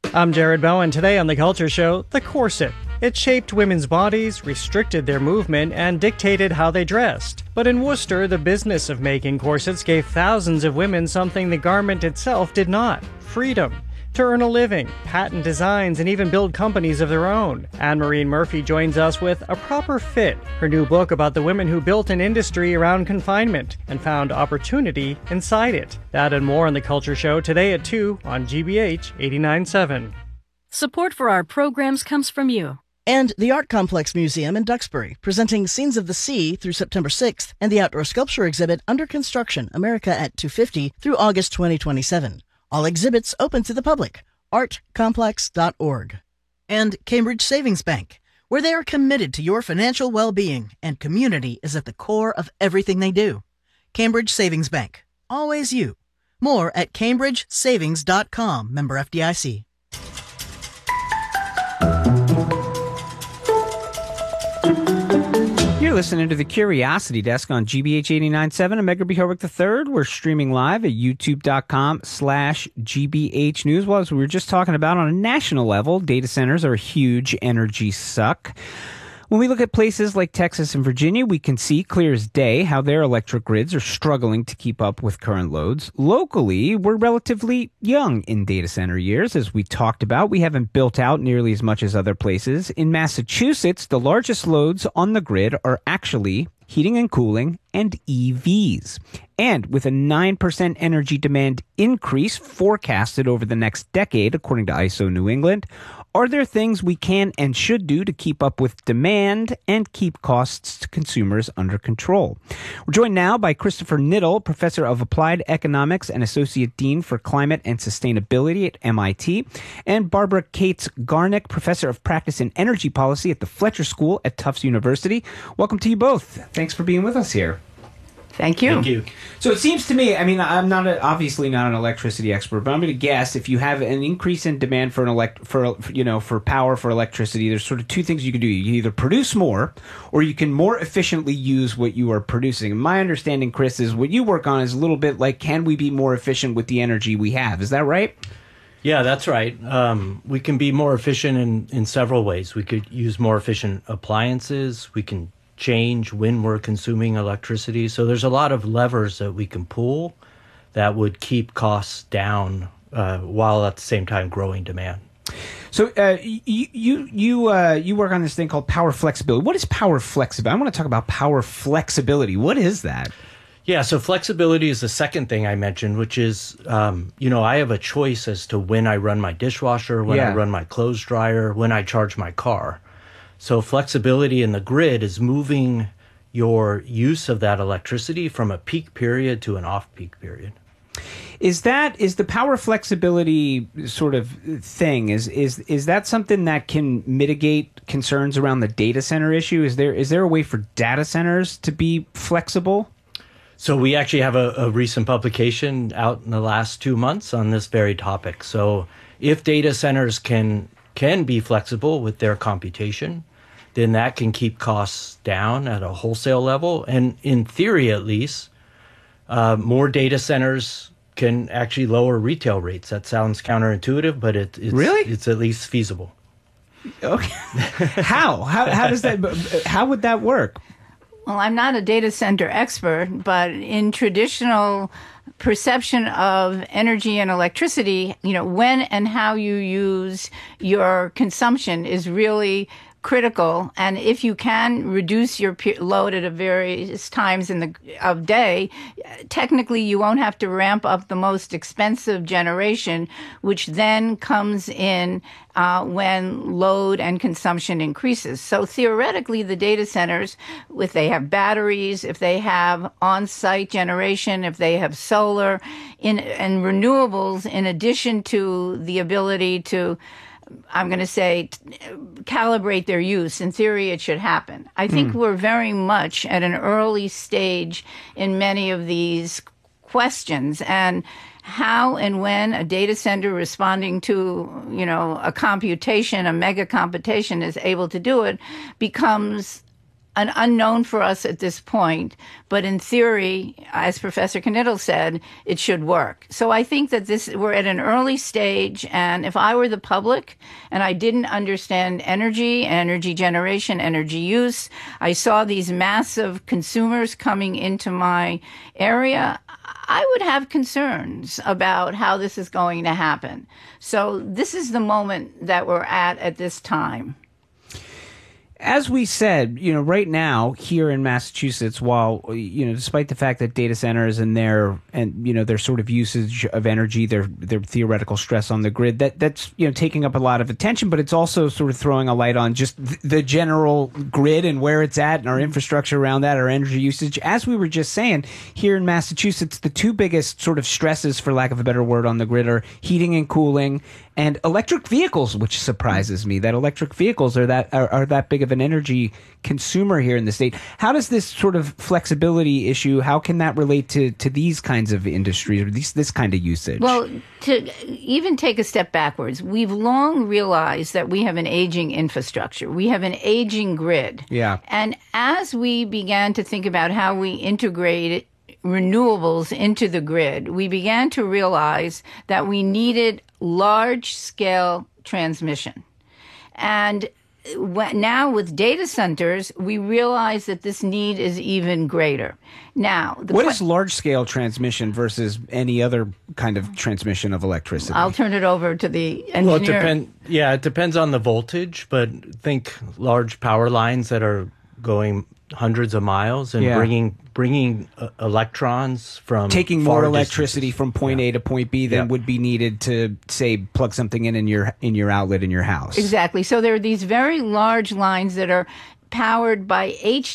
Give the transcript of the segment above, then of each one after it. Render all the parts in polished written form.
I'm Jared Bowen. Today on The Culture Show, the corset. It shaped women's bodies, restricted their movement, and dictated how they dressed. But in Worcester, the business of making corsets gave thousands of women something the garment itself did not: freedom. To earn a living, patent designs, and even build companies of their own. Anne-Marie Murphy joins us with A Proper Fit, her new book about the women who built an industry around confinement and found opportunity inside it. That and more on The Culture Show today at 2 on GBH 89.7. Support for our programs comes from you. And the Art Complex Museum in Duxbury, presenting Scenes of the Sea through September 6th, and the Outdoor Sculpture Exhibit Under Construction, America at 250 through August 2027. All exhibits open to the public. artcomplex.org. And Cambridge Savings Bank, where they are committed to your financial well-being, and community is at the core of everything they do. Cambridge Savings Bank. Always you. More at cambridgesavings.com. Member FDIC. You're listening to the Curiosity Desk on GBH 89.7. I'm Edgar B. Horwick III. We're streaming live at youtube.com/GBH News. Well, as we were just talking about, on a national level, data centers are a huge energy suck. When we look at places like Texas and Virginia, we can see clear as day how their electric grids are struggling to keep up with current loads. Locally, we're relatively young in data center years. As we talked about, we haven't built out nearly as much as other places. In Massachusetts, the largest loads on the grid are actually heating and cooling and EVs. And with a 9% energy demand increase forecasted over the next decade, according to ISO New England, are there things we can and should do to keep up with demand and keep costs to consumers under control? We're joined now by Christopher Niddle, Professor of Applied Economics and Associate Dean for Climate and Sustainability at MIT, and Barbara Cates-Garnick, Professor of Practice and Energy Policy at the Fletcher School at Tufts University. Welcome to you both. Thanks for being with us here. Thank you. Thank you. So it seems to me, I mean, I'm obviously not an electricity expert, but I'm going to guess if you have an increase in demand for power for electricity, there's sort of two things you can do. You can either produce more, or you can more efficiently use what you are producing. And my understanding, Chris, is what you work on is a little bit like, can we be more efficient with the energy we have? Is that right? Yeah, that's right. We can be more efficient in several ways. We could use more efficient appliances. We can change when we're consuming electricity. So there's a lot of levers that we can pull that would keep costs down while at the same time growing demand. So you work on this thing called power flexibility. What is power flexibility? I want to talk about power flexibility. What is that? Yeah, so flexibility is the second thing I mentioned, which is, I have a choice as to when I run my dishwasher, when I run my clothes dryer, when I charge my car. So flexibility in the grid is moving your use of that electricity from a peak period to an off-peak period. Is the power flexibility sort of thing, is that something that can mitigate concerns around the data center issue? Is there a way for data centers to be flexible? So we actually have a recent publication out in the last 2 months on this very topic. So if data centers can be flexible with their computation, then that can keep costs down at a wholesale level. And in theory, at least, more data centers can actually lower retail rates. That sounds counterintuitive, but it's at least feasible. Okay. How does that? How would that work? Well, I'm not a data center expert, but in traditional perception of energy and electricity, when and how you use your consumption is really critical. And if you can reduce your load at various times of day, technically you won't have to ramp up the most expensive generation, which then comes in when load and consumption increases. So theoretically, the data centers, if they have batteries, if they have on-site generation, if they have solar and renewables, in addition to the ability to, I'm going to say, calibrate their use. In theory, it should happen. I think we're very much at an early stage in many of these questions, and how and when a data center responding to, a computation, a mega computation, is able to do it becomes an unknown for us at this point, but in theory, as Professor Knittel said, it should work. So I think that we're at an early stage, and if I were the public and I didn't understand energy generation, energy use, I saw these massive consumers coming into my area, I would have concerns about how this is going to happen. So this is the moment that we're at this time. As we said, right now here in Massachusetts, while, despite the fact that data centers and their sort of usage of energy, their theoretical stress on the grid, that's taking up a lot of attention, but it's also sort of throwing a light on just the general grid and where it's at and our infrastructure around that, our energy usage. As we were just saying, here in Massachusetts, the two biggest sort of stresses, for lack of a better word, on the grid are heating and cooling and electric vehicles, which surprises me that electric vehicles are that big of an energy consumer here in the state. How does this sort of flexibility issue, how can that relate to these kinds of industries or this kind of usage? Well, to even take a step backwards, we've long realized that we have an aging infrastructure. We have an aging grid. Yeah. And as we began to think about how we integrate renewables into the grid, we began to realize that we needed large-scale transmission. And now with data centers, we realize that this need is even greater. Now, what is large-scale transmission versus any other kind of transmission of electricity? I'll turn it over to the engineer. Well, it depends on the voltage, but think large power lines that are going hundreds of miles and bringing electrons from taking more electricity distances from point A to point B than would be needed to, say, plug something in your outlet in your house. Exactly. So there are these very large lines that are powered by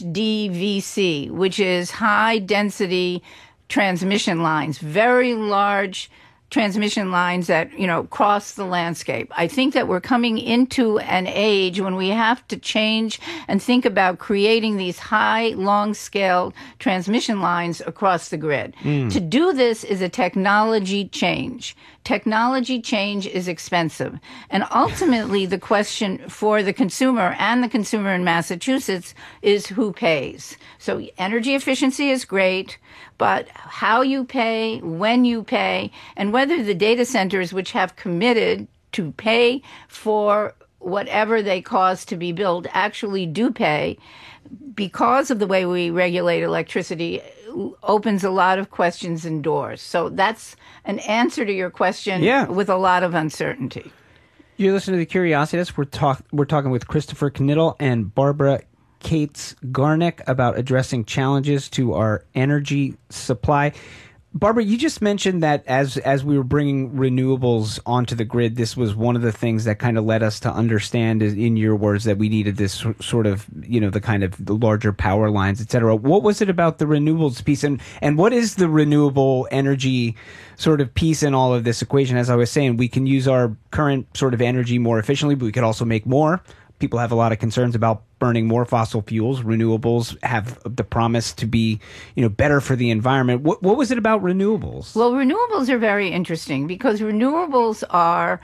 HDVC, which is high density transmission lines, very large transmission lines that, cross the landscape. I think that we're coming into an age when we have to change and think about creating these high, long-scale transmission lines across the grid. To do this is a technology change. Technology change is expensive. And ultimately, the question for the consumer and the consumer in Massachusetts is who pays. So energy efficiency is great, but how you pay, when you pay, and whether the data centers which have committed to pay for whatever they cost to be built actually do pay, because of the way we regulate electricity, opens a lot of questions and doors. So that's an answer to your question with a lot of uncertainty. You're listening to The Curiositas. We're talking with Christopher Knittel and Barbara Kates-Garnick about addressing challenges to our energy supply. Barbara, you just mentioned that as we were bringing renewables onto the grid, this was one of the things that kind of led us to understand, in your words, that we needed this sort of, the kind of the larger power lines, et cetera. What was it about the renewables piece? And what is the renewable energy sort of piece in all of this equation? As I was saying, we can use our current sort of energy more efficiently, but we could also make more. People have a lot of concerns about burning more fossil fuels. Renewables have the promise to be, better for the environment. What was it about renewables? Well, renewables are very interesting because renewables are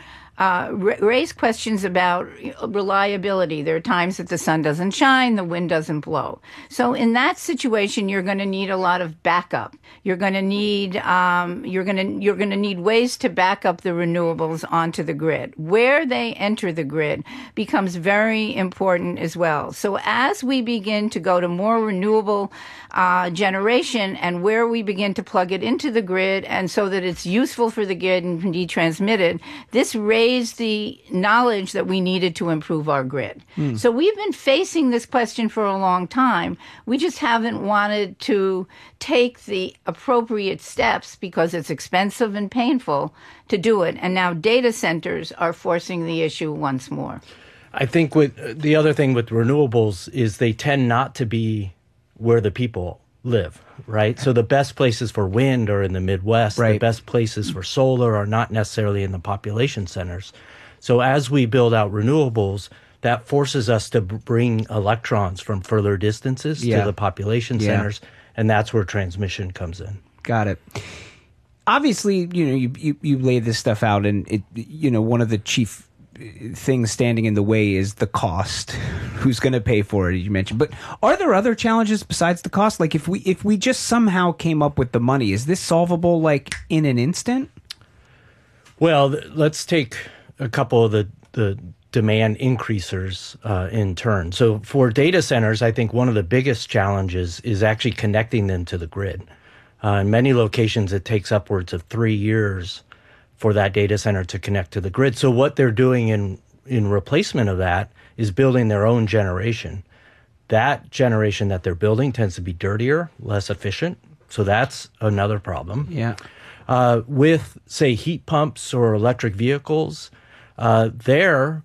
raise questions about reliability. There are times that the sun doesn't shine, the wind doesn't blow. So in that situation, you're going to need a lot of backup. You're going to need you're going to need ways to back up the renewables onto the grid. Where they enter the grid becomes very important as well. So as we begin to go to more renewable generation and where we begin to plug it into the grid, and so that it's useful for the grid and can be transmitted, this raised the knowledge that we needed to improve our grid. So we've been facing this question for a long time. We just haven't wanted to take the appropriate steps because it's expensive and painful to do it. And now data centers are forcing the issue once more. I think the other thing with renewables is they tend not to be where the people live, right? So the best places for wind are in the Midwest. Right. The best places for solar are not necessarily in the population centers. So as we build out renewables, that forces us to bring electrons from further distances to the population centers, and that's where transmission comes in. Got it. Obviously, you lay this stuff out, and it, one of the chief things standing in the way is the cost. Who's going to pay for it, you mentioned. But are there other challenges besides the cost? Like if we just somehow came up with the money, is this solvable like in an instant? Well, let's take a couple of the demand increasers in turn. So for data centers, I think one of the biggest challenges is actually connecting them to the grid. In many locations, it takes upwards of 3 years for that data center to connect to the grid. So what they're doing in replacement of that is building their own generation. That generation that they're building tends to be dirtier, less efficient. So that's another problem. Yeah. With, say, heat pumps or electric vehicles, if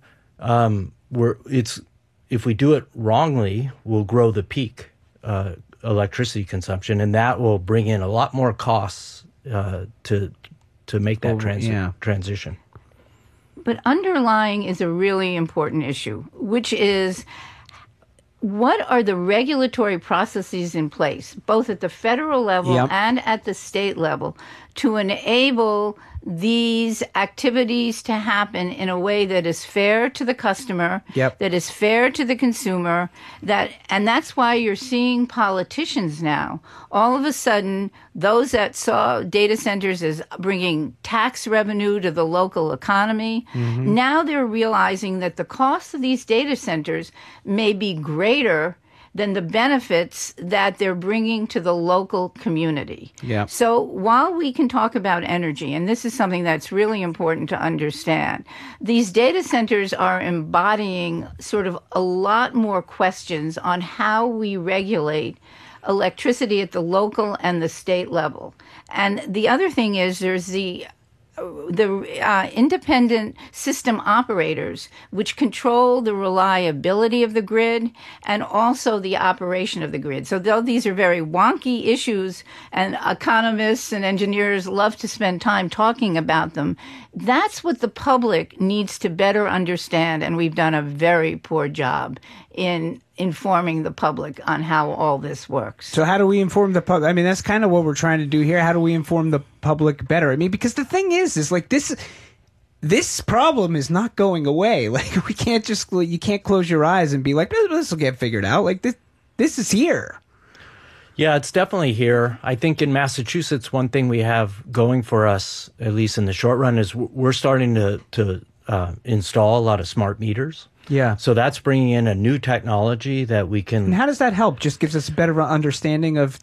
we do it wrongly, we'll grow the peak electricity consumption, and that will bring in a lot more costs to make that transition. But underlying is a really important issue, which is what are the regulatory processes in place, both at the federal level and at the state level, to enable these activities to happen in a way that is fair to the customer, that is fair to the consumer, and that's why you're seeing politicians now. All of a sudden, those that saw data centers as bringing tax revenue to the local economy, now they're realizing that the cost of these data centers may be greater than the benefits that they're bringing to the local community. Yeah. So while we can talk about energy, and this is something that's really important to understand, these data centers are embodying sort of a lot more questions on how we regulate electricity at the local and the state level. And the other thing is there's the independent system operators, which control the reliability of the grid and also the operation of the grid. So though these are very wonky issues and economists and engineers love to spend time talking about them, that's what the public needs to better understand. And we've done a very poor job in informing the public on how all this works. So how do we inform the public? I mean, that's kind of what we're trying to do here. How do we inform the public better? I mean, because the thing is like this problem is not going away. Like you can't close your eyes and be like, this will get figured out. Like this is here. Yeah, it's definitely here. I think in Massachusetts, one thing we have going for us, at least in the short run, is we're starting to install a lot of smart meters. Yeah. So that's bringing in a new technology that we can. And how does that help? Just gives us a better understanding of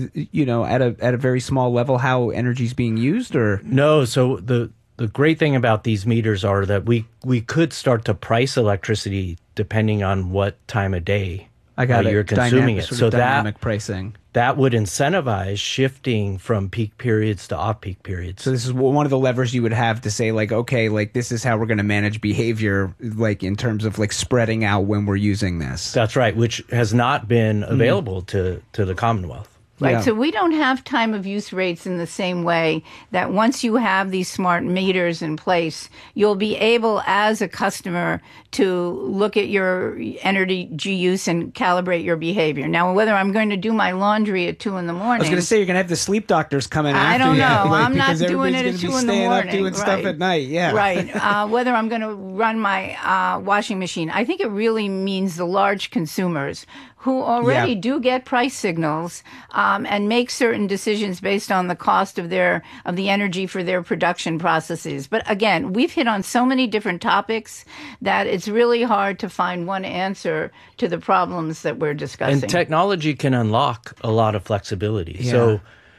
at a very small level how energy is being used, or no? So the great thing about these meters are that we could start to price electricity depending on what time of day you're consuming it. So dynamic pricing. That would incentivize shifting from peak periods to off-peak periods. So this is one of the levers you would have to say, like, okay, like this is how we're going to manage behavior, like in terms of like spreading out when we're using this. That's right, which has not been available to the Commonwealth. Right. Yeah. So we don't have time of use rates in the same way that once you have these smart meters in place, you'll be able as a customer to look at your energy use and calibrate your behavior. Now, whether I'm going to do my laundry at 2 a.m. I was going to say, you're going to have the sleep doctors coming after you. I don't know. Like, I'm not doing it at 2 in the morning. Up doing stuff at night. Yeah. Right. Whether I'm going to run my washing machine. I think it really means the large consumers who already do get price signals and make certain decisions based on the cost of the energy for their production processes. But again, we've hit on so many different topics that it's really hard to find one answer to the problems that we're discussing. And technology can unlock a lot of flexibility. Yeah. So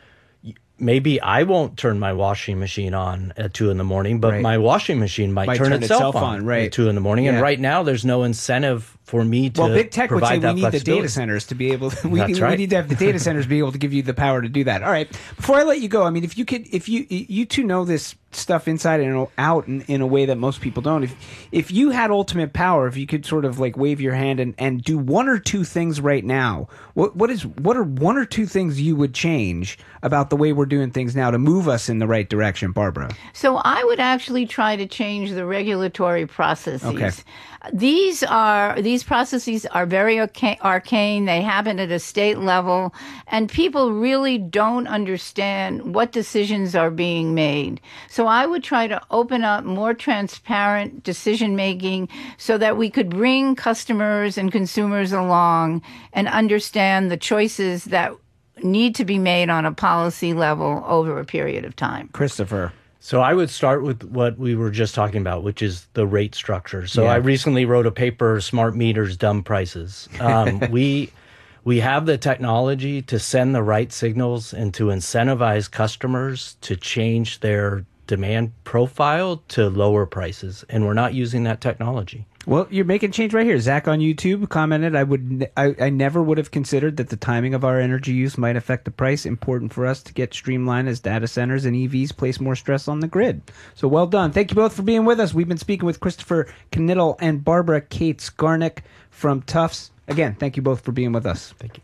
maybe I won't turn my washing machine on at 2 in the morning, but my washing machine might turn itself on at 2 in the morning. And right now, there's no incentive for me to big tech would say we need the data centers to be able to, we need to have the data centers be able to give you the power to do that. All right. Before I let you go, I mean, if you two know this stuff inside and out in a way that most people don't, if you had ultimate power, if you could sort of like wave your hand and do one or two things right now, what are one or two things you would change about the way we're doing things now to move us in the right direction, Barbara? So I would actually try to change the regulatory processes. Okay. These processes are very arcane. They happen at a state level, and people really don't understand what decisions are being made. So I would try to open up more transparent decision making so that we could bring customers and consumers along and understand the choices that need to be made on a policy level over a period of time. Christopher. So I would start with what we were just talking about, which is the rate structure. So I recently wrote a paper, Smart Meters, Dumb Prices. We have the technology to send the right signals and to incentivize customers to change their demand profile to lower prices, and we're not using that technology. Well, you're making change right here. Zach on YouTube commented, I never would have considered that the timing of our energy use might affect the price. Important for us to get streamlined as data centers and EVs place more stress on the grid. So well done. Thank you both for being with us. We've been speaking with Christopher Knittel and Barbara Cates-Garnick from Tufts. Again, thank you both for being with us. Thank you.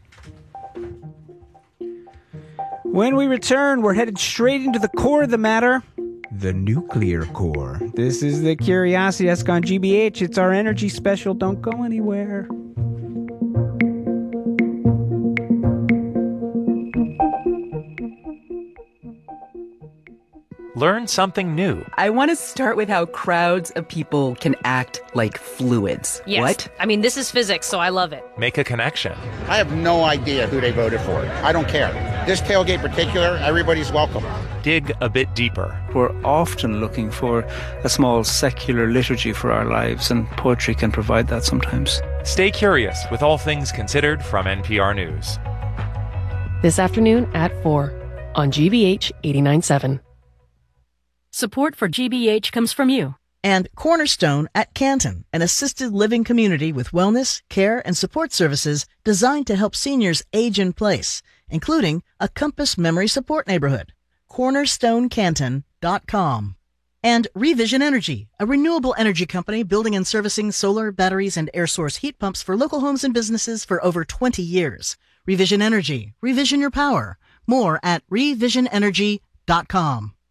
When we return, we're headed straight into the core of the matter. The nuclear core. This is the Curiosity Desk on GBH. It's our energy special. Don't go anywhere. Learn something new. I want to start with how crowds of people can act like fluids. Yes. What? I mean, this is physics, so I love it. Make a connection. I have no idea who they voted for. I don't care. This tailgate in particular, everybody's welcome. Dig a bit deeper. We're often looking for a small secular liturgy for our lives, and poetry can provide that sometimes. Stay curious with All Things Considered from NPR News. This afternoon at 4 on GBH 89.7. Support for GBH comes from you. And Cornerstone at Canton, an assisted living community with wellness, care, and support services designed to help seniors age in place, including a Compass Memory Support Neighborhood. CornerstoneCanton.com. And Revision Energy, a renewable energy company building and servicing solar, batteries, and air source heat pumps for local homes and businesses for over 20 years. Revision Energy. Revision your power. More at revisionenergy.com.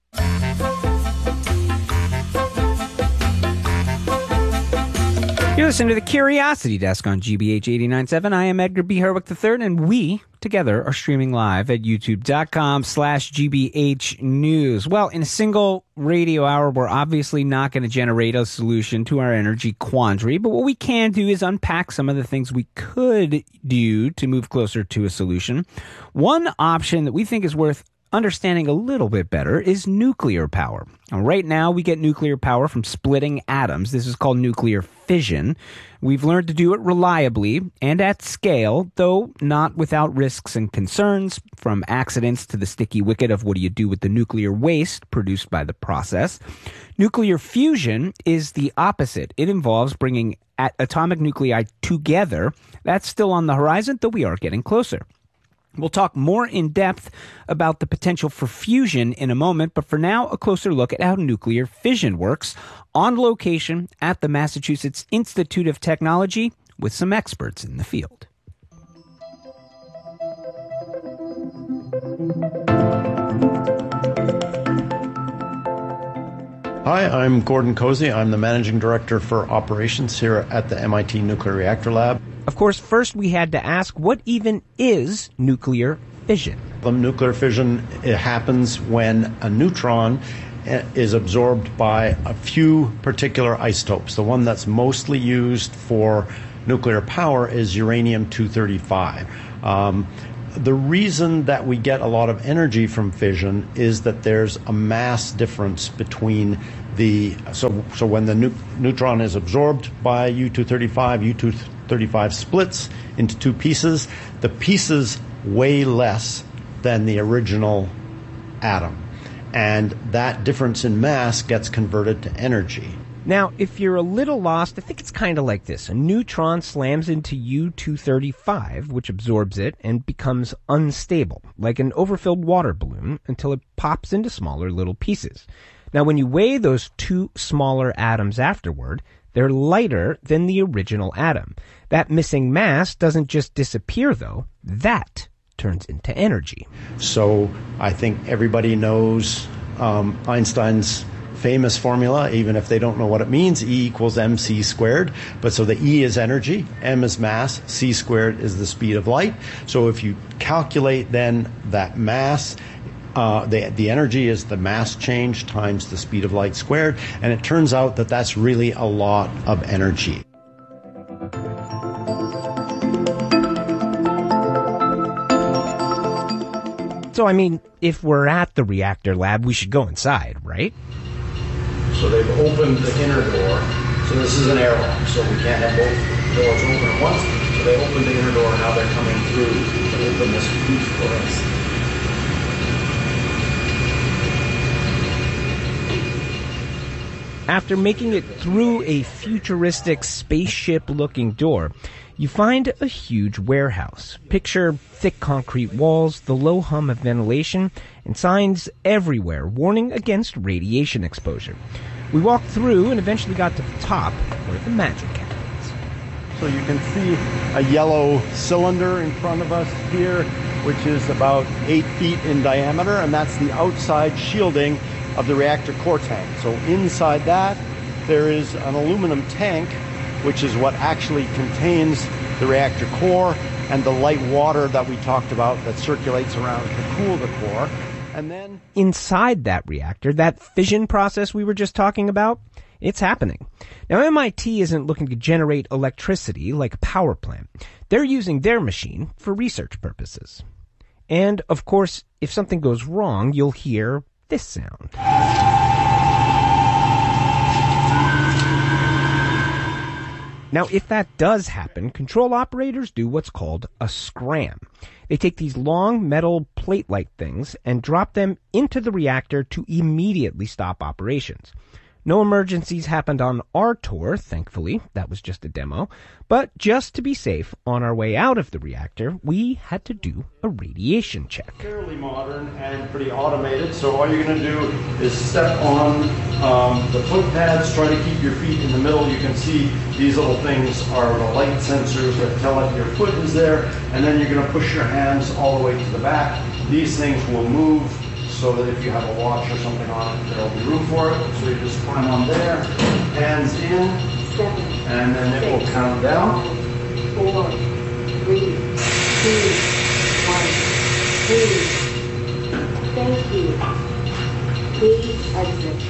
You're listening to the Curiosity Desk on GBH 89.7. I am Edgar B. Herwick III, and we, together, are streaming live at youtube.com/GBH News. Well, in a single radio hour, we're obviously not going to generate a solution to our energy quandary, but what we can do is unpack some of the things we could do to move closer to a solution. One option that we think is worth understanding a little bit better is nuclear power. Now, right now, we get nuclear power from splitting atoms. This is called nuclear fission. We've learned to do it reliably and at scale, though not without risks and concerns, from accidents to the sticky wicket of what do you do with the nuclear waste produced by the process. Nuclear fusion is the opposite. It involves bringing atomic nuclei together. That's still on the horizon, though we are getting closer. We'll talk more in depth about the potential for fusion in a moment, but for now, a closer look at how nuclear fission works on location at the Massachusetts Institute of Technology with some experts in the field. Hi, I'm Gordon Cozy. I'm the Managing Director for Operations here at the MIT Nuclear Reactor Lab. Of course, first we had to ask, what even is nuclear fission? The nuclear fission, it happens when a neutron is absorbed by a few particular isotopes. The one that's mostly used for nuclear power is uranium-235. The reason that we get a lot of energy from fission is that there's a mass difference between so when the neutron is absorbed by U-235 splits into two pieces. The pieces weigh less than the original atom, and that difference in mass gets converted to energy. Now, if you're a little lost, I think it's kind of like this. A neutron slams into U-235, which absorbs it and becomes unstable, like an overfilled water balloon, until it pops into smaller little pieces. Now, when you weigh those two smaller atoms afterward, they're lighter than the original atom. That missing mass doesn't just disappear, though. That turns into energy. So I think everybody knows Einstein's famous formula, even if they don't know what it means, E equals mc squared. But so the E is energy, m is mass, c squared is the speed of light. So if you calculate then that mass, the energy is the mass change times the speed of light squared, and it turns out that that's really a lot of energy. So, I mean, if we're at the reactor lab, we should go inside, right? So they've opened the inner door. So this is an airlock, so we can't have both doors open at once. So they opened the inner door, and now they're coming through to open this chute for us. After making it through a futuristic spaceship-looking door, you find a huge warehouse. Picture thick concrete walls, the low hum of ventilation, and signs everywhere warning against radiation exposure. We walked through and eventually got to the top where the magic happens. So you can see a yellow cylinder in front of us here, which is about 8 feet in diameter, and that's the outside shielding of the reactor core tank. So inside that, there is an aluminum tank, which is what actually contains the reactor core and the light water that we talked about that circulates around to cool the core. And then inside that reactor, that fission process we were just talking about, it's happening. Now, MIT isn't looking to generate electricity like a power plant. They're using their machine for research purposes. And, of course, if something goes wrong, you'll hear this sound. Now, if that does happen, control operators do what's called a scram. They take these long metal plate-like things and drop them into the reactor to immediately stop operations. No emergencies happened on our tour, thankfully. That was just a demo. But just to be safe, on our way out of the reactor, we had to do a radiation check. Fairly modern and pretty automated, so all you're going to do is step on the foot pads, try to keep your feet in the middle. You can see these little things are the light sensors that tell if your foot is there, and then you're going to push your hands all the way to the back. These things will move so that if you have a watch or something on it, there'll be room for it. So you just climb on there, hands in, and then it will count down. 4, 3, 2, 1, 2. Thank you. Please exit.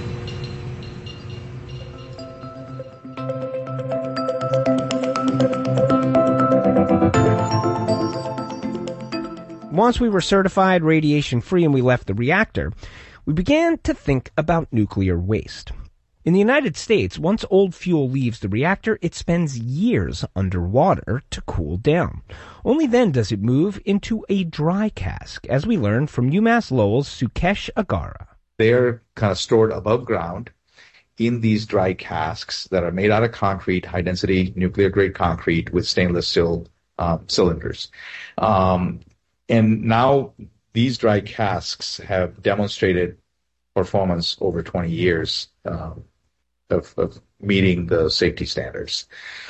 Once we were certified radiation-free and we left the reactor, we began to think about nuclear waste. In the United States, once old fuel leaves the reactor, it spends years underwater to cool down. Only then does it move into a dry cask, as we learned from UMass Lowell's Sukesh Agara. They're kind of stored above ground in these dry casks that are made out of concrete, high-density nuclear-grade concrete with stainless steel cylinders. And now these dry casks have demonstrated performance over 20 years of meeting the safety standards.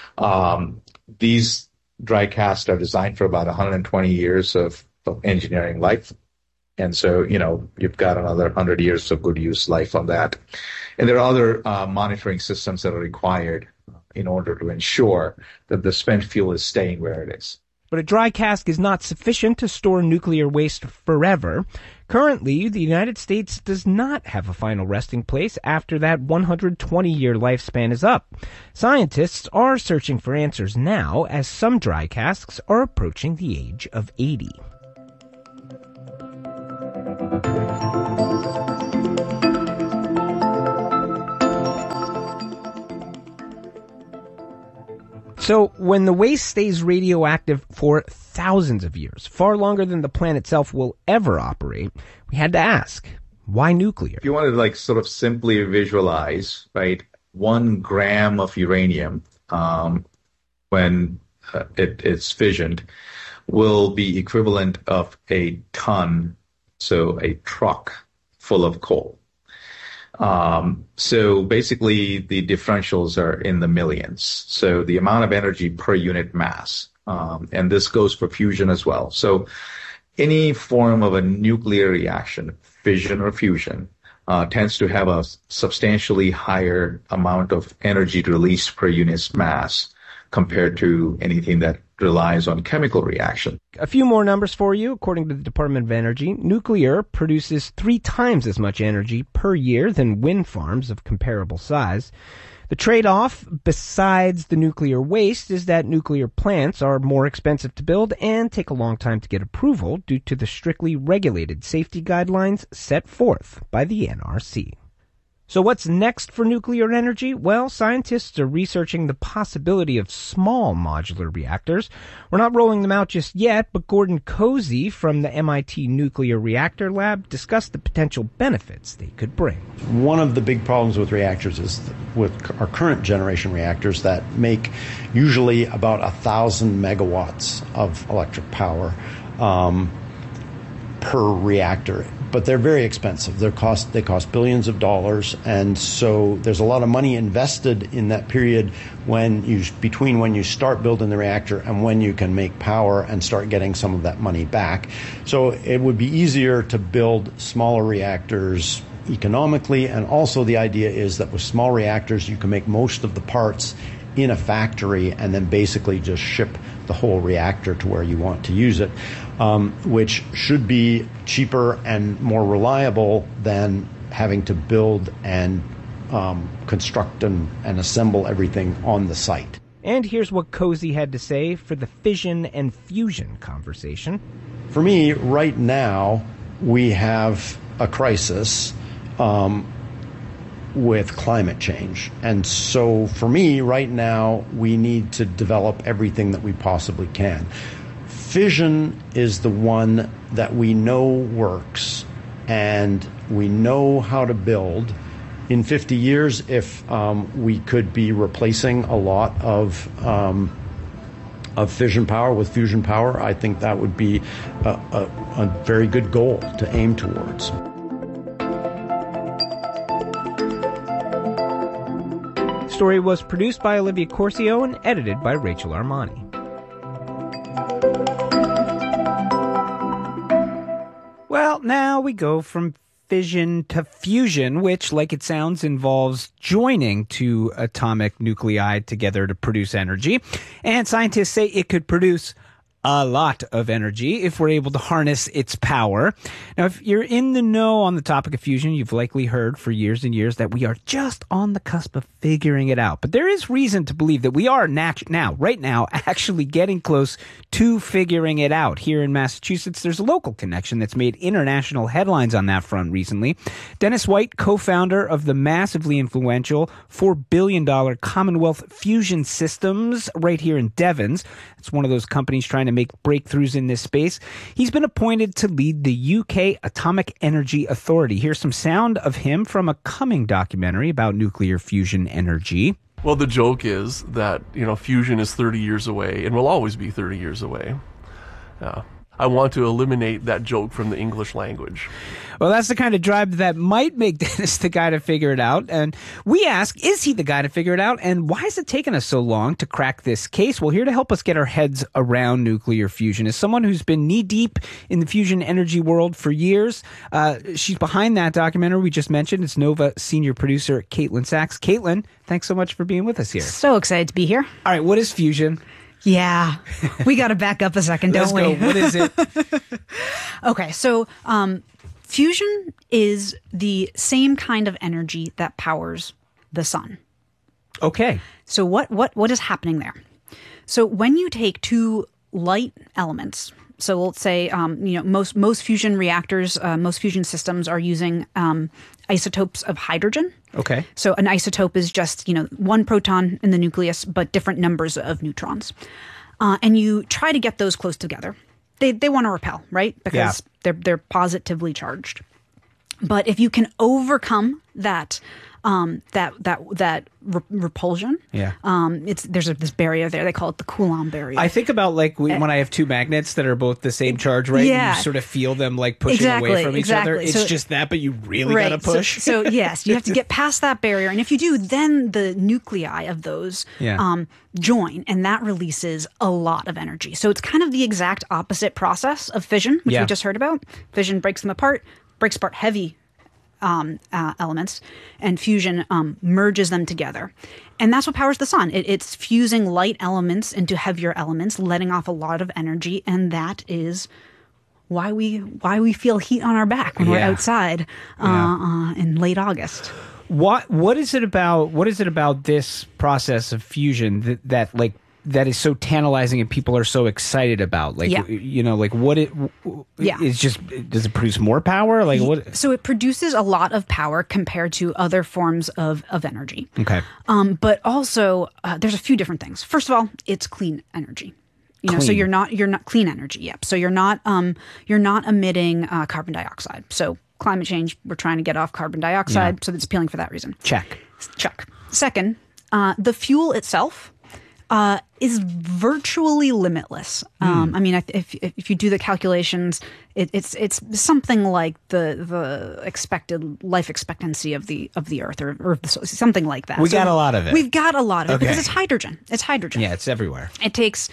These dry casks are designed for about 120 years of engineering life. And so, you've got another 100 years of good use life on that. And there are other monitoring systems that are required in order to ensure that the spent fuel is staying where it is. But a dry cask is not sufficient to store nuclear waste forever. Currently, the United States does not have a final resting place after that 120-year lifespan is up. Scientists are searching for answers now, as some dry casks are approaching the age of 80. So, when the waste stays radioactive for thousands of years, far longer than the plant itself will ever operate, we had to ask, why nuclear? If you wanted to sort of simply visualize, right, 1 gram of uranium when it's fissioned will be equivalent of a ton, so a truck full of coal. So basically the differentials are in the millions. So the amount of energy per unit mass, and this goes for fusion as well. So any form of a nuclear reaction, fission or fusion, tends to have a substantially higher amount of energy released per unit's mass compared to anything that relies on chemical reaction. A few more numbers for you. According to the Department of Energy, nuclear produces 3 times as much energy per year than wind farms of comparable size. The trade-off, besides the nuclear waste, is that nuclear plants are more expensive to build and take a long time to get approval due to the strictly regulated safety guidelines set forth by the NRC. So what's next for nuclear energy? Well, scientists are researching the possibility of small modular reactors. We're not rolling them out just yet, but Gordon Cozy from the MIT Nuclear Reactor Lab discussed the potential benefits they could bring. One of the big problems with reactors is with our current generation reactors that make usually about 1,000 megawatts of electric power per reactor. But they're very expensive. They cost billions of dollars, and so there's a lot of money invested in that period between when you start building the reactor and when you can make power and start getting some of that money back. So it would be easier to build smaller reactors economically, and also the idea is that with small reactors you can make most of the parts in a factory and then basically just ship the whole reactor to where you want to use it, which should be cheaper and more reliable than having to build and construct and assemble everything on the site. And here's what Cozy had to say for the fission and fusion conversation. For me, right now, we have a crisis with climate change. And so for me, right now, we need to develop everything that we possibly can. Fission is the one that we know works and we know how to build. In 50 years, if we could be replacing a lot of fission power with fusion power, I think that would be a very good goal to aim towards. The story was produced by Olivia Corcio and edited by Rachel Armani. Well, now we go from fission to fusion, which, like it sounds, involves joining two atomic nuclei together to produce energy. And scientists say it could produce a lot of energy if we're able to harness its power. Now, if you're in the know on the topic of fusion, you've likely heard for years and years that we are just on the cusp of figuring it out. But there is reason to believe that we are right now, actually getting close to figuring it out. Here in Massachusetts, there's a local connection that's made international headlines on that front recently. Dennis White, co-founder of the massively influential $4 billion Commonwealth Fusion Systems right here in Devons. It's one of those companies trying to make breakthroughs in this space. He's been appointed to lead the UK Atomic Energy Authority. Here's some sound of him from a coming documentary about nuclear fusion energy. Well, the joke is that, fusion is 30 years away and will always be 30 years away. I want to eliminate that joke from the English language. Well, that's the kind of drive that might make Dennis the guy to figure it out. And we ask, is he the guy to figure it out? And why has it taken us so long to crack this case? Well, here to help us get our heads around nuclear fusion is someone who's been knee-deep in the fusion energy world for years. She's behind that documentary we just mentioned. It's Nova senior producer Caitlin Sachs. Caitlin, thanks so much for being with us here. So excited to be here. All right, what is fusion? Yeah, we got to back up a second, don't we? Let's go. What is it? Okay, so fusion is the same kind of energy that powers the sun. Okay. So what is happening there? So when you take two light elements, so let's say most fusion reactors, most fusion systems are using isotopes of hydrogen. Okay. So an isotope is just, one proton in the nucleus, but different numbers of neutrons. And you try to get those close together. They want to repel, right? Because they're positively charged. But if you can overcome that repulsion, there's this barrier there. They call it the Coulomb barrier. I think about when I have two magnets that are both the same charge, right? Yeah. And you sort of feel them pushing away from each other. It's just that, but you really got to push. So yes, you have to get past that barrier. And if you do, then the nuclei of those join, and that releases a lot of energy. So it's kind of the exact opposite process of fission, which we just heard about. Fission breaks them apart, breaks apart heavy elements, and fusion merges them together. And that's what powers the sun. It's fusing light elements into heavier elements, letting off a lot of energy, and that is why we feel heat on our back when we're outside in late August. What is it about this process of fusion that is so tantalizing and people are so excited about? Like, what it is just, does it produce more power? Like what? So it produces a lot of power compared to other forms of energy. Okay. But also there's a few different things. First of all, it's clean energy. So you're not clean energy. Yep. So you're not emitting carbon dioxide. So climate change, we're trying to get off carbon dioxide. So it's appealing for that reason. Check. Second, the fuel itself is virtually limitless. I mean, if you do the calculations, it's something like the expected life expectancy of the Earth, or something like that. We got a lot of it. We've got a lot of it because it's hydrogen. It's hydrogen. Yeah, it's everywhere. It takes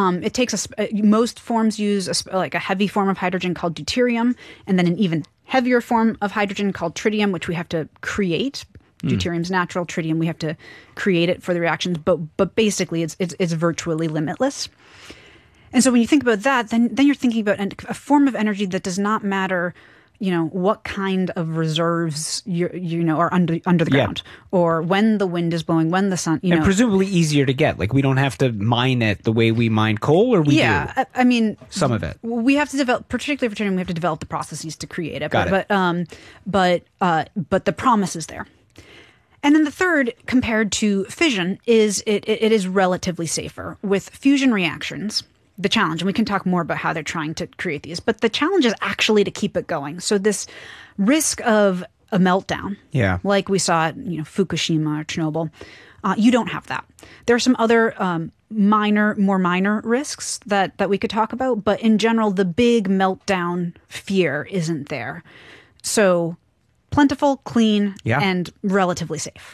most forms use like a heavy form of hydrogen called deuterium, and then an even heavier form of hydrogen called tritium, which we have to create. Deuterium's natural, tritium we have to create it for the reactions, but basically it's virtually limitless. And so when you think about that, then you're thinking about a form of energy that does not matter, what kind of reserves are under the ground, or when the wind is blowing, when the sun, and presumably easier to get. Like we don't have to mine it the way we mine coal, or we do. I mean, some of it we have to develop, particularly for tritium, we have to develop the processes to create it. Got it. But the promise is there. And then the third, compared to fission, is it is relatively safer. With fusion reactions, the challenge, and we can talk more about how they're trying to create these, but the challenge is actually to keep it going. So this risk of a meltdown, like we saw at Fukushima or Chernobyl, you don't have that. There are some other more minor risks that we could talk about, but in general, the big meltdown fear isn't there. So plentiful, clean, and relatively safe.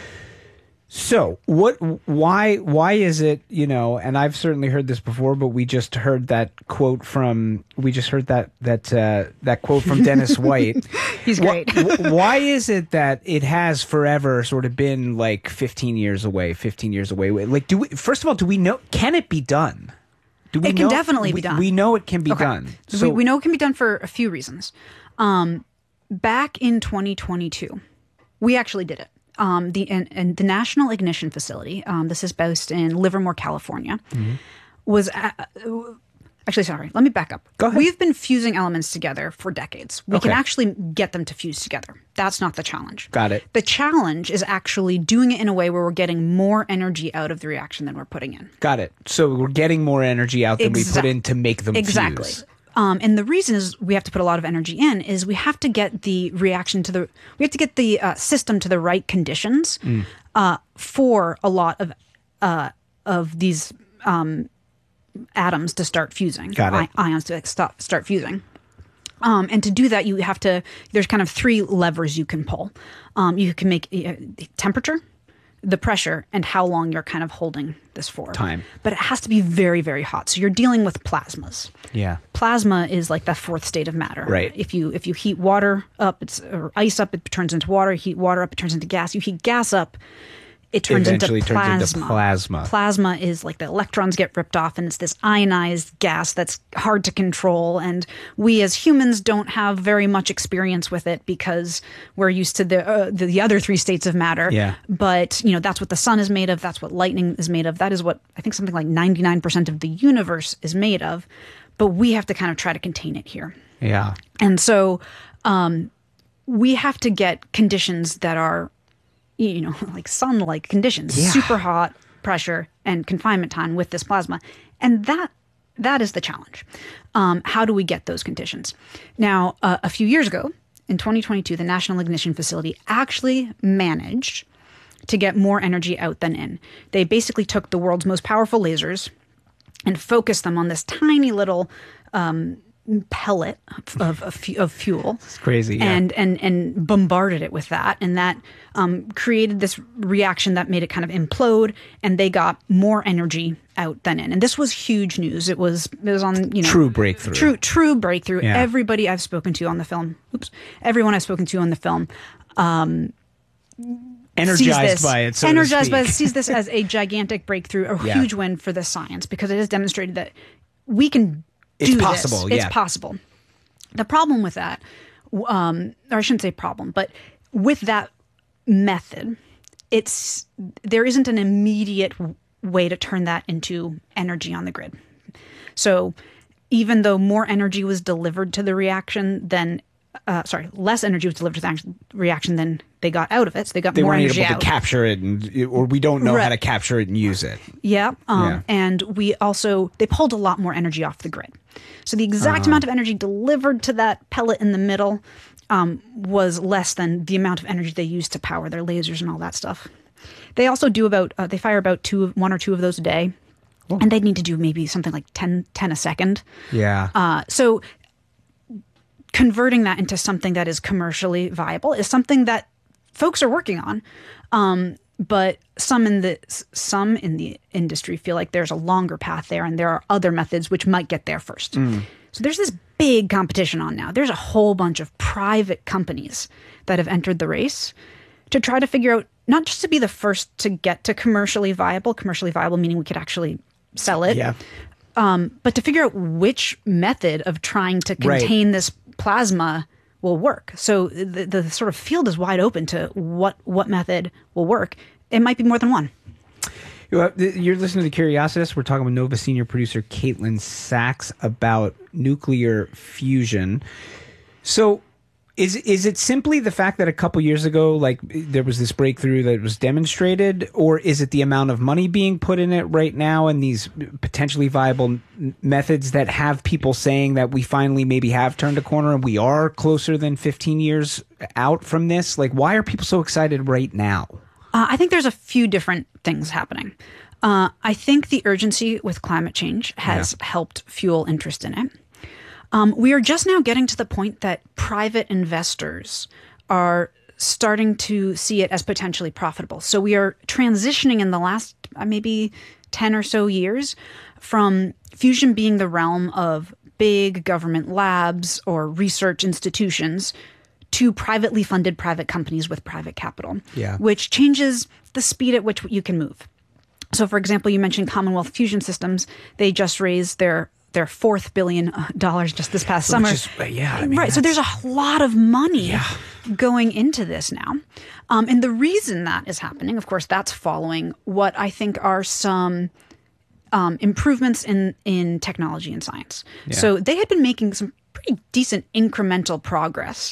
So why is it, and I've certainly heard this before, but we just heard that quote from quote from Dennis White. He's great. Why is it that it has forever sort of been like 15 years away? Like, first of all, do we know, can it be done? It can definitely be done. We know it can be done. So we know it can be done for a few reasons. Back in 2022, we actually did it. The National Ignition Facility, this is based in Livermore, California, was actually, sorry, let me back up. Go ahead. We've been fusing elements together for decades. We can actually get them to fuse together. That's not the challenge. Got it. The challenge is actually doing it in a way where we're getting more energy out of the reaction than we're putting in. Got it. So we're getting more energy out than we put in to make them fuse. And the reason is we have to put a lot of energy in is we have to get the reaction we have to get the system to the right conditions for a lot of these atoms to start fusing. Ions to start fusing. And to do that, there's kind of three levers you can pull. You can make the temperature, the pressure, and how long you're kind of holding this for. Time. But it has to be very, very hot. So you're dealing with plasmas. Yeah. Plasma is like the fourth state of matter. Right. If you heat water up, or ice up, it turns into water. Heat water up, it turns into gas. You heat gas up, it turns into plasma. Plasma is like the electrons get ripped off, and it's this ionized gas that's hard to control. And we as humans don't have very much experience with it because we're used to the other three states of matter. Yeah. But that's what the sun is made of. That's what lightning is made of. That is what I think something like 99% of the universe is made of. But we have to kind of try to contain it here. Yeah. And so we have to get conditions that are like sun-like conditions, super hot pressure and confinement time with this plasma. And that is the challenge. How do we get those conditions? Now, a few years ago, in 2022, the National Ignition Facility actually managed to get more energy out than in. They basically took the world's most powerful lasers and focused them on this tiny little pellet of fuel. It's crazy. Yeah. And bombarded it with that. And that created this reaction that made it kind of implode, and they got more energy out than in. And this was huge news. It was on, true breakthrough. True breakthrough. Yeah. Everybody I've spoken to on the film, everyone I've spoken to on the film, energized by it, so energized by it, sees this as a gigantic breakthrough, a huge win for the science, because it has demonstrated that we can do it's possible. this. Yeah. It's possible. The problem with that, or I shouldn't say problem, but with that method, there isn't an immediate way to turn that into energy on the grid. So even though more energy was delivered to the reaction than less energy was delivered to the reaction than they got out of it. So they got more energy out. They weren't able to capture it, or we don't know how to capture it and use it. Yeah. And they pulled a lot more energy off the grid. So the exact amount of energy delivered to that pellet in the middle was less than the amount of energy they used to power their lasers and all that stuff. They also do they fire about one or two of those a day. Oh. And they'd need to do maybe something like 10 a second. Yeah. So converting that into something that is commercially viable is something that folks are working on. But some in the industry feel like there's a longer path there, and there are other methods which might get there first. So there's this big competition on now. There's a whole bunch of private companies that have entered the race to try to figure out, not just to be the first to get to commercially viable meaning we could actually sell it, but to figure out which method of trying to contain this plasma will work. So the sort of field is wide open to what method will work. It might be more than one. You're listening to Curiositas. We're talking with Nova senior producer Caitlin Sachs about nuclear fusion. So is it simply the fact that a couple years ago, like, there was this breakthrough that was demonstrated, or is it the amount of money being put in it right now and these potentially viable methods that have people saying that we finally maybe have turned a corner and we are closer than 15 years out from this? Like, why are people so excited right now? I think there's a few different things happening. I think the urgency with climate change has helped fuel interest in it. We are just now getting to the point that private investors are starting to see it as potentially profitable. So we are transitioning in the last maybe 10 or so years from fusion being the realm of big government labs or research institutions to privately funded private companies with private capital, which changes the speed at which you can move. So, for example, you mentioned Commonwealth Fusion Systems. They just raised their $4 billion just this past summer. Right. So there's a lot of money going into this now. And the reason that is happening, of course, that's following what I think are some improvements in technology and science. Yeah. So they had been making some pretty decent incremental progress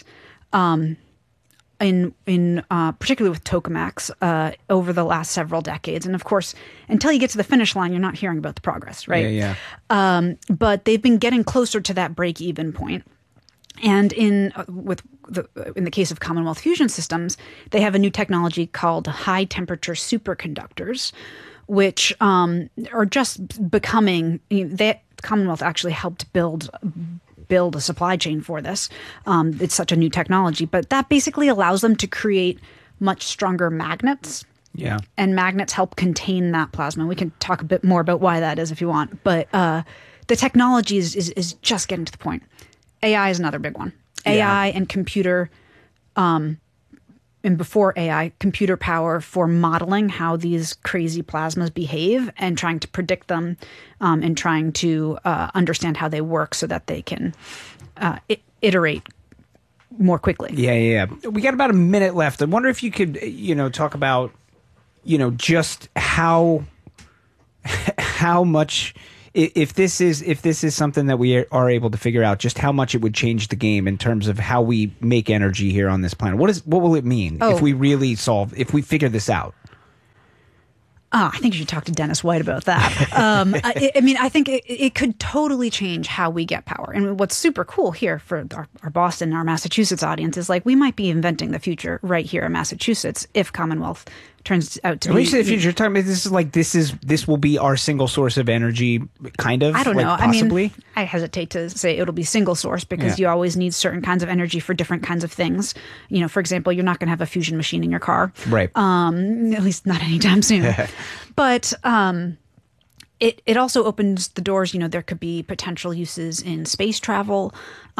in particularly with tokamaks over the last several decades. And of course, until you get to the finish line, you're not hearing about the progress, right? But they've been getting closer to that break-even point. And in the case of Commonwealth Fusion Systems, they have a new technology called high-temperature superconductors, which are just becoming. Commonwealth actually helped build a supply chain for this. It's such a new technology, but that basically allows them to create much stronger magnets. Yeah. And magnets help contain that plasma. We can talk a bit more about why that is if you want. But the technology is just getting to the point. AI is another big one. AI and computer, and before AI, computer power for modeling how these crazy plasmas behave and trying to predict them and trying to understand how they work so that they can iterate more quickly. Yeah. We got about a minute left. I wonder if you could, talk about, just how much, if this is something that we are able to figure out, just how much it would change the game in terms of how we make energy here on this planet. What will it mean if we really if we figure this out? I think you should talk to Dennis White about that. I think it could totally change how we get power. And what's super cool here for our Boston, our Massachusetts audience is, like, we might be inventing the future right here in Massachusetts if Commonwealth turns out to be. When you say the future, you're talking about this will be our single source of energy, kind of. I don't know. Possibly? I mean, I hesitate to say it'll be single source because you always need certain kinds of energy for different kinds of things. You know, for example, you're not going to have a fusion machine in your car, right? At least not anytime soon. But it also opens the doors. You know, there could be potential uses in space travel.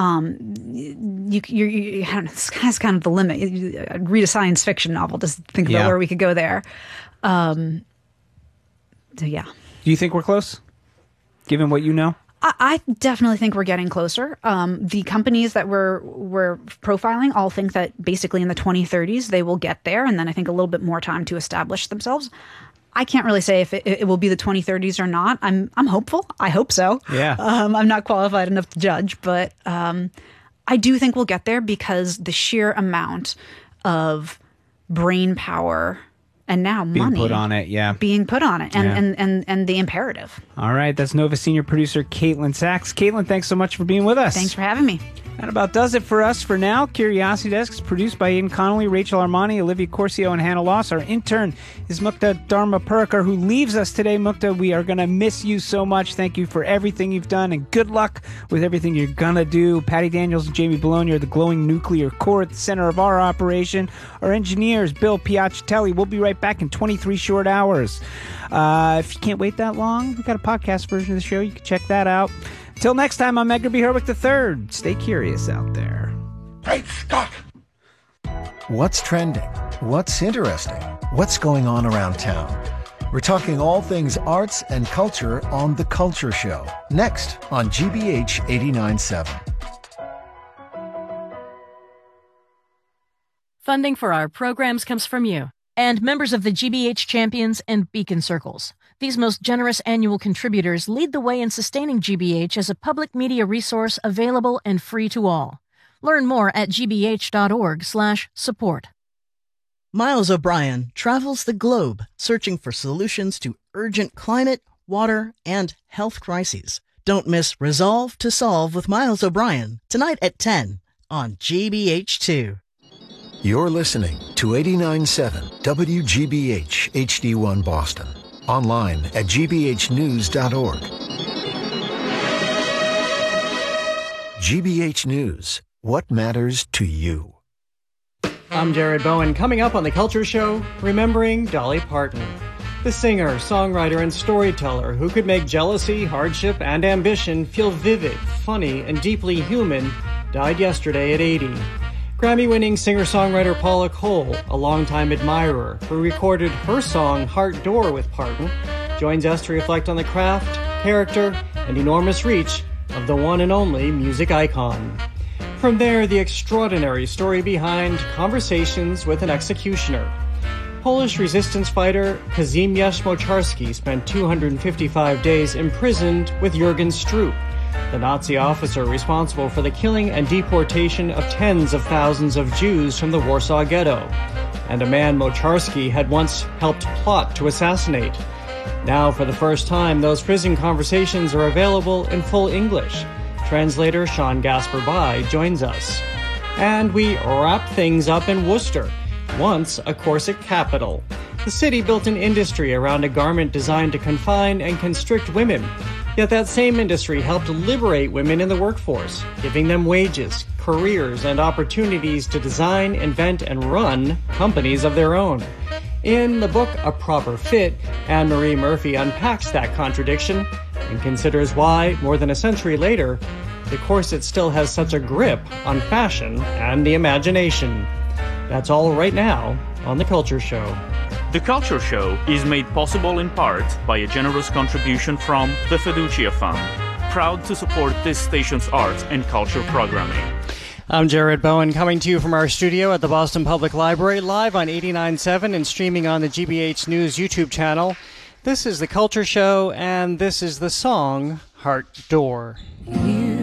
It's kind of the limit. Read a science fiction novel, just think about where we could go there. So yeah. Do you think we're close, given what you know? I definitely think we're getting closer. The companies that we're profiling all think that basically in the 2030s they will get there, and then I think a little bit more time to establish themselves. I can't really say if it will be the 2030s or not. I'm hopeful. I hope so. Yeah. I'm not qualified enough to judge, but I do think we'll get there because the sheer amount of brain power and now being money put on it, and the imperative. All right, that's Nova senior producer Caitlin Sachs. Caitlin, thanks so much for being with us. Thanks for having me. That about does it for us for now. Curiosity Desk is produced by Aidan Connolly, Rachel Armani, Olivia Corcio, and Hannah Loss. Our intern is Mukta Dharma Purkar, who leaves us today. Mukta, we are going to miss you so much. Thank you for everything you've done, and good luck with everything you're going to do. Patty Daniels and Jamie Bologna are the glowing nuclear core at the center of our operation. Our engineers, Bill Piacitelli. We'll be right back in 23 short hours. If you can't wait that long, we've got a podcast version of the show. You can check that out. Till next time, I'm Edgar B. Herwick III. Stay curious out there. Great Scott! What's trending? What's interesting? What's going on around town? We're talking all things arts and culture on The Culture Show. Next on GBH 89.7. Funding for our programs comes from you and members of the GBH Champions and Beacon Circles. These most generous annual contributors lead the way in sustaining GBH as a public media resource available and free to all. Learn more at gbh.org/support. Miles O'Brien travels the globe searching for solutions to urgent climate, water, and health crises. Don't miss Resolve to Solve with Miles O'Brien tonight at 10 on GBH2. You're listening to 89.7 WGBH HD1 Boston. Online at gbhnews.org. GBH News. What matters to you? I'm Jared Bowen. Coming up on The Culture Show, remembering Dolly Parton. The singer, songwriter, and storyteller who could make jealousy, hardship, and ambition feel vivid, funny, and deeply human, died yesterday at 80. Grammy-winning singer-songwriter Paula Cole, a longtime admirer who recorded her song Heart Door with Parton, joins us to reflect on the craft, character, and enormous reach of the one and only music icon. From there, the extraordinary story behind Conversations with an Executioner. Polish resistance fighter Kazimierz Moczarski spent 255 days imprisoned with Jürgen Stroop, the Nazi officer responsible for the killing and deportation of tens of thousands of Jews from the Warsaw Ghetto, and a man Moczarski had once helped plot to assassinate. Now, for the first time, those prison conversations are available in full English. Translator Sean Gasper-Bai joins us. And we wrap things up in Worcester, once a corset capital. The city built an industry around a garment designed to confine and constrict women. Yet that same industry helped liberate women in the workforce, giving them wages, careers, and opportunities to design, invent, and run companies of their own. In the book A Proper Fit, Anne-Marie Murphy unpacks that contradiction and considers why, more than a century later, the corset still has such a grip on fashion and the imagination. That's all right now on The Culture Show. The Culture Show is made possible in part by a generous contribution from the Fiducia Fund, proud to support this station's arts and culture programming. I'm Jared Bowen, coming to you from our studio at the Boston Public Library, live on 89.7 and streaming on the GBH News YouTube channel. This is The Culture Show, and this is the song Heart Door.